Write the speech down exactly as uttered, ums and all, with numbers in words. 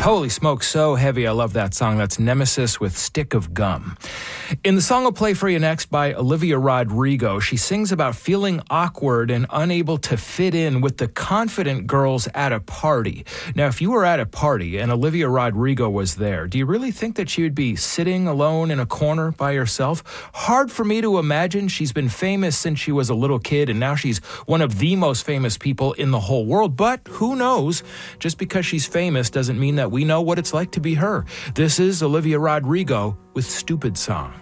Holy smoke, so heavy. I love that song. That's Nemesis with Stick of Gum. In the song I'll play for you next by Olivia Rodrigo, she sings about feeling awkward and unable to fit in with the confident girls at a party. Now, if you were at a party and Olivia Rodrigo was there, do you really think that she would be sitting alone in a corner by herself? Hard for me to imagine. She's been famous since she was a little kid, and now she's one of the most famous people in the whole world. But who knows? Just because she's famous doesn't mean that we know what it's like to be her. This is Olivia Rodrigo with Stupid Song.